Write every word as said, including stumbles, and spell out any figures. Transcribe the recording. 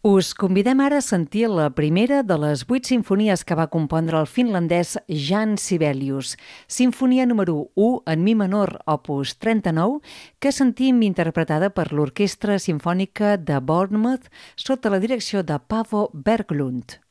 Us convidem ara a sentir la primera de les vuit simfonies que va compondre el finlandès Jan Sibelius, sinfonia número u en mi menor, opus trenta-nou, que sentim interpretada per l'Orquestra Simfònica de Bournemouth sota la direcció de Paavo Berglund.